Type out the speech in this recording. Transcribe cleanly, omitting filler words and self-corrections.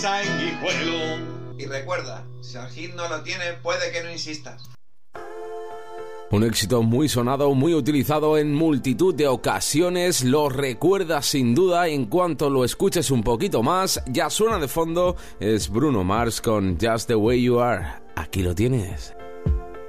sanguijuelo. Y recuerda, si el hit no lo tiene, puede que no insistas. Un éxito muy sonado, muy utilizado en multitud de ocasiones, lo recuerdas sin duda. En cuanto lo escuches un poquito más, ya suena de fondo, es Bruno Mars con Just the Way You Are. Aquí lo tienes.